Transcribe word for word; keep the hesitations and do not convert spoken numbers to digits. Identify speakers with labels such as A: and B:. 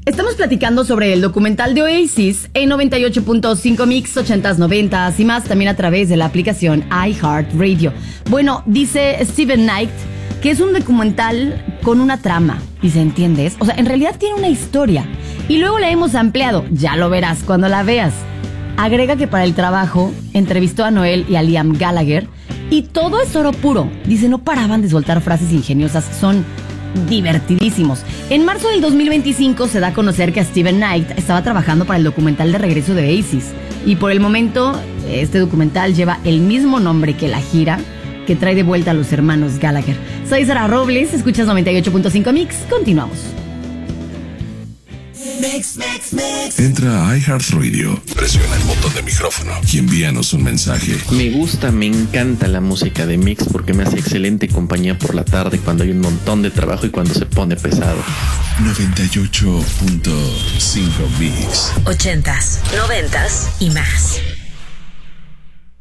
A: Estamos platicando sobre el documental de Oasis en noventa y ocho punto cinco Mix, ochentas, noventas y más, también a través de la aplicación iHeartRadio. Bueno, dice Steven Knight que es un documental con una trama, dice, ¿entiendes? O sea, en realidad tiene una historia y luego la hemos ampliado, ya lo verás cuando la veas. Agrega que para el trabajo entrevistó a Noel y a Liam Gallagher y todo es oro puro. Dice, no paraban de soltar frases ingeniosas, son divertidísimos. En marzo del dos mil veinticinco se da a conocer que Steven Knight estaba trabajando para el documental de regreso de Oasis y por el momento este documental lleva el mismo nombre que la gira que trae de vuelta a los hermanos Gallagher. Soy Sara Robles, escuchas noventa y ocho punto cinco Mix, continuamos.
B: Mix, mix, mix. Entra a iHeartRadio, presiona el botón de micrófono y envíanos un mensaje.
C: Me gusta, me encanta la música de Mix porque me hace excelente compañía por la tarde cuando hay un montón de trabajo y cuando se pone pesado.
B: noventa y ocho punto cinco Mix.
D: Ochentas, noventas y más.